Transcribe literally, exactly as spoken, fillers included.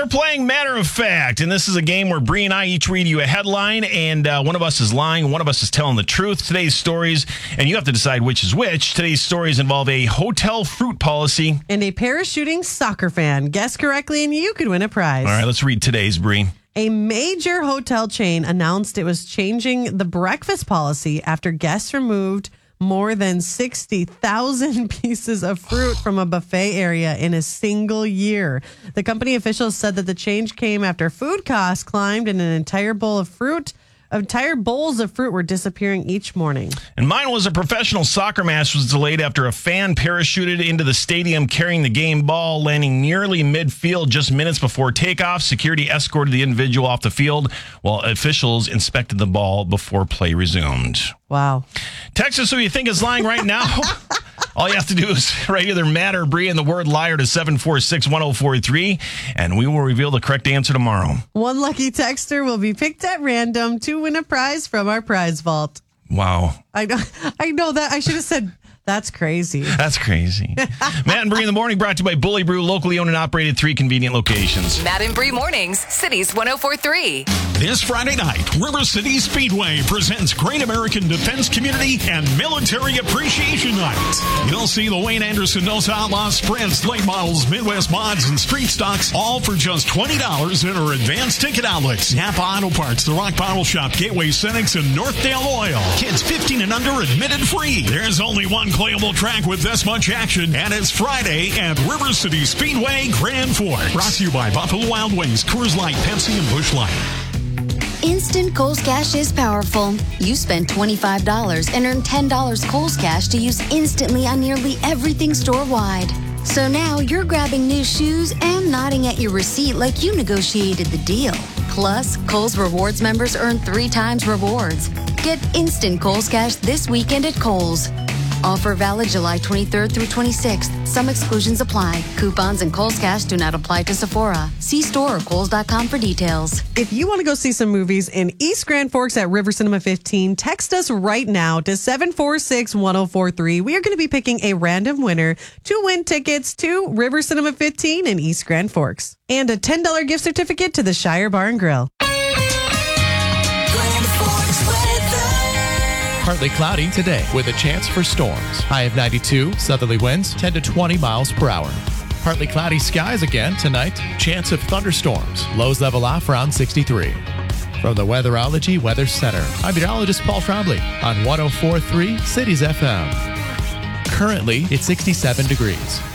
we're playing Matter of Fact, and this is a game where Bree and I each read you a headline, and uh, one of us is lying, one of us is telling the truth. Today's stories, and you have to decide which is which. Today's stories involve a hotel fruit policy. And a parachuting soccer fan. Guess correctly, and you could win a prize. All right, let's read today's, Bree. A major hotel chain announced it was changing the breakfast policy after guests removed more than sixty thousand pieces of fruit from a buffet area in a single year. The company officials said that the change came after food costs climbed and an entire bowl of fruit, entire bowls of fruit were disappearing each morning. And mine was a professional soccer match was delayed after a fan parachuted into the stadium carrying the game ball, landing nearly midfield just minutes before takeoff. Security escorted the individual off the field while officials inspected the ball before play resumed. Wow. Text us who you think is lying right now. All you have to do is write either Matt or Bree and the word liar to seven four six, one oh four three, and we will reveal the correct answer tomorrow. One lucky texter will be picked at random to win a prize from our prize vault. Wow. I know, I know that. I should have said, that's crazy. That's crazy. Matt and Bree in the morning brought to you by Bully Brew, locally owned and operated, three convenient locations. Matt and Bree mornings, Cities one oh four three. This Friday night, River City Speedway presents Great American Defense Community and Military Appreciation Night. You'll see the Wayne Anderson Dos Outlaws sprints, late models, Midwest mods, and street stocks, all for just twenty dollars at our advanced ticket outlets. Napa Auto Parts, The Rock Bottle Shop, Gateway Cenex, and Northdale Oil. Kids fifteen and under admitted free. There's only one playable track with this much action, and it's Friday at River City Speedway Grand Forks. Brought to you by Buffalo Wild Wings, Coors Light, Pepsi, and Busch Light. Instant Kohl's Cash is powerful. You spend twenty-five dollars and earn ten dollars Kohl's Cash to use instantly on nearly everything store-wide. So now you're grabbing new shoes and nodding at your receipt like you negotiated the deal. Plus, Kohl's Rewards members earn three times rewards. Get instant Kohl's Cash this weekend at Kohl's. Offer valid July twenty-third through twenty-sixth. Some exclusions apply. Coupons and Kohl's Cash do not apply to Sephora. See store or Kohl's dot com for details. If you want to go see some movies in East Grand Forks at River Cinema fifteen, text us right now to seven four six, one oh four three. We are going to be picking a random winner to win tickets to River Cinema fifteen in East Grand Forks. And a ten dollars gift certificate to the Shire Bar and Grill. Partly cloudy today with a chance for storms. High of ninety-two, southerly winds ten to twenty miles per hour. Partly cloudy skies again tonight. Chance of thunderstorms. Lows level off around sixty-three. From the Weatherology Weather Center, I'm meteorologist Paul Trombley on one oh four point three Cities F M. Currently, it's sixty-seven degrees.